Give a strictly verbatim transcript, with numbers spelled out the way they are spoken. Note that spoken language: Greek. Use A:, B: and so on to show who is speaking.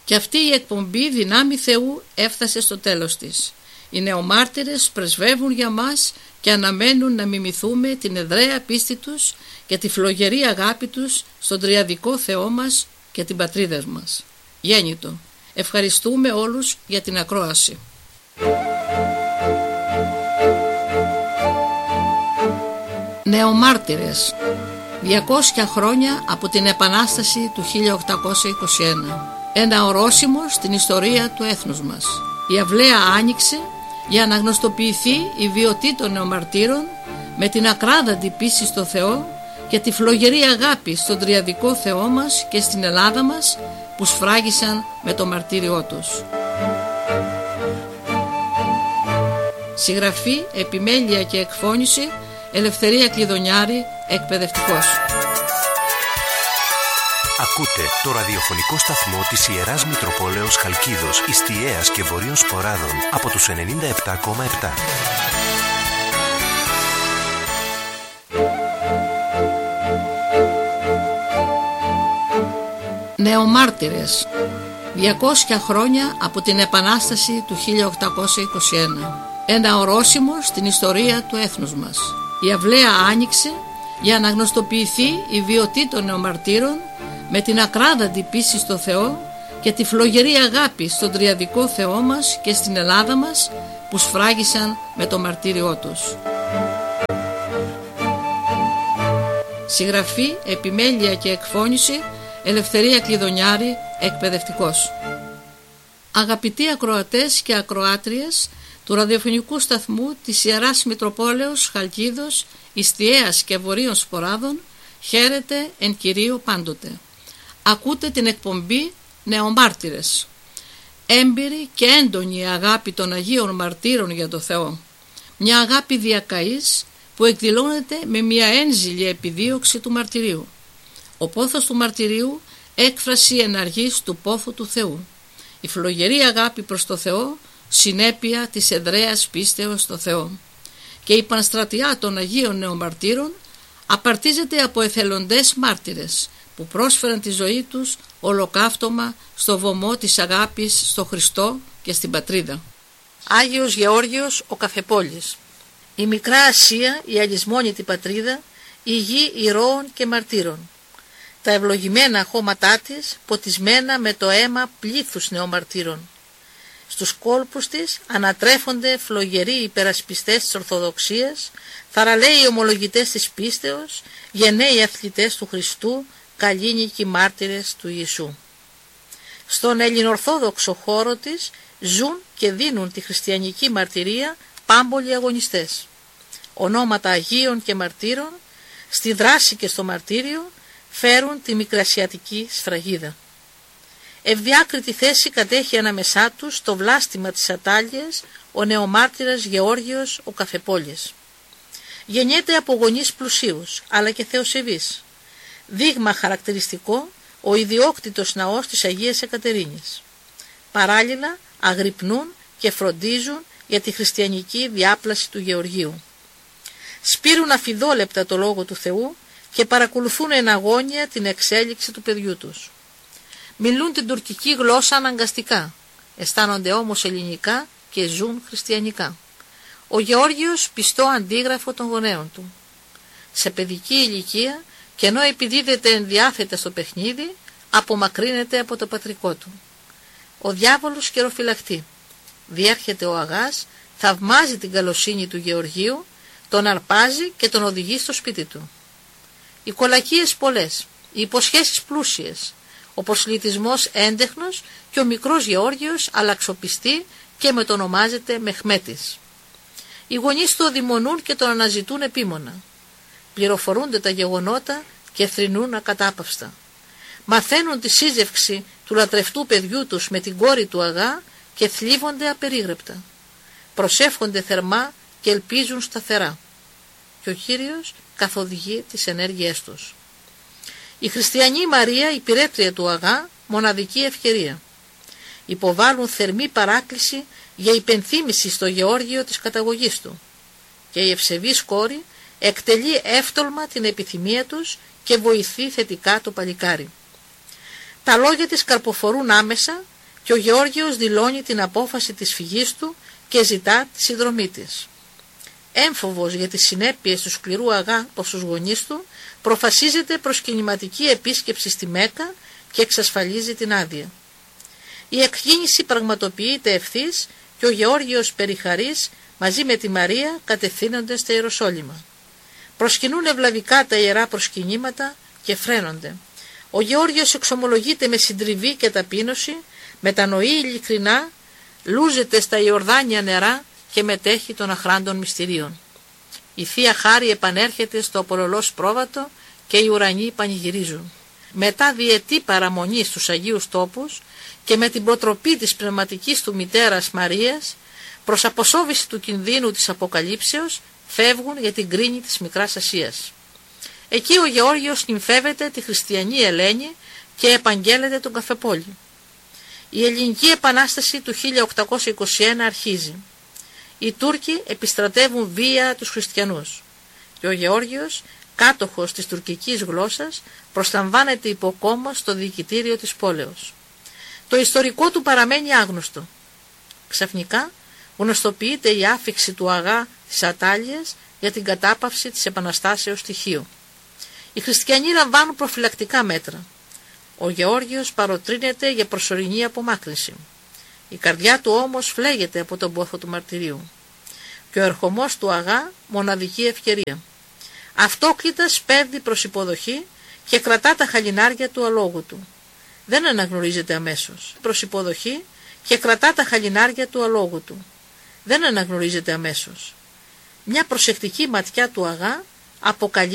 A: Και αυτή η εκπομπή δυνάμει Θεού έφτασε στο τέλος της. Οι νεομάρτυρες πρεσβεύουν για μας και αναμένουν να μιμηθούμε την εδραία πίστη τους και τη φλογερή αγάπη τους στον τριαδικό Θεό μας και την πατρίδα μας. Γέννητο. Ευχαριστούμε όλους για την ακρόαση. Νεομάρτυρες. διακόσια χρόνια από την Επανάσταση του χίλια οκτακόσια είκοσι ένα. Ένα ορόσημο στην ιστορία του έθνους μας. Η αυλαία άνοιξε για να γνωστοποιηθεί η βιωτή των νεομαρτύρων με την ακράδαντη πίστη στο Θεό και τη φλογερή αγάπη στον τριαδικό Θεό μας και στην Ελλάδα μας που σφράγισαν με το μαρτύριό τους. Συγγραφή, επιμέλεια και εκφώνηση Ελευθερία Κλειδονιάρη, εκπαιδευτικός.
B: Ακούτε το ραδιοφωνικό σταθμό της Ιεράς Μητροπόλεως Χαλκίδος, Ιστιαίας και Βορείων Σποράδων από τους ενενήντα επτά κόμμα επτά.
A: Νεομάρτυρες. διακόσια χρόνια από την Επανάσταση του χίλια οκτακόσια είκοσι ένα. Ένα ορόσημο στην ιστορία του έθνους μας. Η αυλαία άνοιξε για να γνωστοποιηθεί η βιωτή των νεομαρτύρων με την ακράδαντη πίστη στο Θεό και τη φλογερή αγάπη στον τριαδικό Θεό μας και στην Ελλάδα μας που σφράγισαν με το μαρτύριό τους. Συγγραφή, επιμέλεια και εκφώνηση Ελευθερία Κλειδονιάρη, εκπαιδευτικός. Αγαπητοί ακροατές και ακροάτριες του ραδιοφωνικού σταθμού της Ιεράς Μητροπόλεως Χαλκίδος, Ιστιαίας και Βορείων Σποράδων, χαίρετε εν Κυρίω πάντοτε. Ακούτε την εκπομπή Νεομάρτυρες. Έμπειρη και έντονη αγάπη των Αγίων Μαρτύρων για το Θεό. Μια αγάπη διακαής που εκδηλώνεται με μια ένζηλη επιδίωξη του μαρτυρίου. Ο πόθος του μαρτυρίου, έκφραση εναργής του πόθου του Θεού. Η φλογερή αγάπη προς το Θεό, συνέπεια της εδραίας πίστεως στο Θεό. Και η πανστρατιά των Αγίων Νεομαρτύρων απαρτίζεται από εθελοντές μάρτυρες που πρόσφεραν τη ζωή τους ολοκαύτωμα στο βωμό της αγάπης στο Χριστό και στην πατρίδα. Άγιος Γεώργιος ο Καφεπόλης. Η Μικρά Ασία, η αλυσμόνητη πατρίδα, η γη ηρώων και μαρτύρων. Τα ευλογημένα χώματά της ποτισμένα με το αίμα πλήθους νεομαρτύρων. Στους κόλπους της ανατρέφονται φλογεροί υπερασπιστές της Ορθοδοξίας, θαραλέοι ομολογητές της πίστεως, γενναίοι αθλητές του Χριστού, καλλίνικοι μάρτυρες του Ιησού. Στον ελληνορθόδοξο χώρο της ζουν και δίνουν τη χριστιανική μαρτυρία πάμπολοι αγωνιστές. Ονόματα Αγίων και Μαρτύρων, στη δράση και στο μαρτύριο, φέρουν τη μικρασιατική σφραγίδα. Ευδιάκριτη θέση κατέχει ανάμεσά τους το βλάστημα της Ατάλειας ο νεομάρτυρας Γεώργιος ο Καφεπόλης. Γεννιέται από γονείς πλουσίους αλλά και θεοσεβείς. Δείγμα χαρακτηριστικό ο ιδιόκτητος ναός της Αγίας Εκατερίνης. Παράλληλα αγρυπνούν και φροντίζουν για τη χριστιανική διάπλαση του Γεωργίου. Σπείρουν αφιδόλεπτα το Λόγο του Θεού και παρακολουθούν εν αγώνια την εξέλιξη του παιδιού τους. Μιλούν την τουρκική γλώσσα αναγκαστικά, αισθάνονται όμως ελληνικά και ζουν χριστιανικά. Ο Γεώργιος πιστό αντίγραφο των γονέων του. Σε παιδική ηλικία και ενώ επιδίδεται ενδιάθετα στο παιχνίδι, απομακρύνεται από το πατρικό του. Ο διάβολος καιροφυλακτεί. Διέρχεται ο αγάς, θαυμάζει την καλοσύνη του Γεωργίου, τον αρπάζει και τον οδηγεί στο σπίτι του. Οι κολακίες πολλές, οι υποσχέσεις πλούσιες, ο προσλητισμός έντεχνος και ο μικρός Γεώργιος αλλαξοπιστεί και μετονομάζεται Μεχμέτης. Οι γονείς του αδειμονούν και τον αναζητούν επίμονα. Πληροφορούνται τα γεγονότα και θρηνούν ακατάπαυστα. Μαθαίνουν τη σύζευξη του λατρευτού παιδιού τους με την κόρη του αγά και θλίβονται απερίγρεπτα. Προσεύχονται θερμά και ελπίζουν σταθερά. Και ο Κύριος καθοδηγεί τις ενέργειές τους. Η χριστιανή Μαρία, υπηρέτρια του αγά, μοναδική ευκαιρία. Υποβάλλουν θερμή παράκληση για υπενθύμηση στο Γεώργιο της καταγωγής του. Και η ευσεβής κόρη εκτελεί εύτολμα την επιθυμία τους και βοηθεί θετικά το παλικάρι. Τα λόγια της καρποφορούν άμεσα και ο Γεώργιος δηλώνει την απόφαση της φυγής του και ζητά τη συνδρομή της. Έμφοβος για τις συνέπειες του σκληρού αγά προς τους γονείς του, προφασίζεται προς κινηματική επίσκεψη στη Μέκα και εξασφαλίζει την άδεια. Η εκκίνηση πραγματοποιείται ευθύς και ο Γεώργιος περιχαρής μαζί με τη Μαρία κατευθύνονται στα Ιεροσόλυμα. Προσκυνούν ευλαβικά τα ιερά προσκυνήματα και φρένονται. Ο Γεώργιος εξομολογείται με συντριβή και ταπείνωση, μετανοεί ειλικρινά, λούζεται στα Ιορδάνια νερά και μετέχει των αχράντων μυστηρίων. Η Θεία Χάρη επανέρχεται στο απολωλός πρόβατο και οι ουρανοί πανηγυρίζουν. Μετά διετή παραμονή στους Αγίους Τόπους και με την προτροπή της πνευματικής του μητέρας Μαρίας, προς αποσόβηση του κινδύνου της Αποκαλύψεως, φεύγουν για την κρίνη της Μικράς Ασίας. Εκεί ο Γεώργιος νυμφεύεται τη χριστιανή Ελένη και επαγγέλλεται τον Καφεπόλη. Η Ελληνική Επανάσταση του χίλια οκτακόσια είκοσι ένα αρχίζει. Οι Τούρκοι επιστρατεύουν βία τους χριστιανούς και ο Γεώργιος, κάτοχος της τουρκικής γλώσσας, προσταμβάνεται υποκόμος στο διοικητήριο της πόλεως. Το ιστορικό του παραμένει άγνωστο. Ξαφνικά γνωστοποιείται η άφιξη του αγά της Ατάλειας για την κατάπαυση της επαναστάσεως στοιχείου. Οι χριστιανοί λαμβάνουν προφυλακτικά μέτρα. Ο Γεώργιος παροτρύνεται για προσωρινή απομάκρυνση. Η καρδιά του όμως φλέγεται από τον πόθο του μαρτυρίου. Και ο ερχομός του αγά μοναδική ευκαιρία. Αυτόκλητας παίρνει προς υποδοχή και κρατά τα χαλινάρια του αλόγου του. Δεν αναγνωρίζεται αμέσως. Προς υποδοχή και κρατά τα χαλινάρια του αλόγου του. Δεν αναγνωρίζεται αμέσως. Μια προσεκτική ματιά του αγά αποκαλεί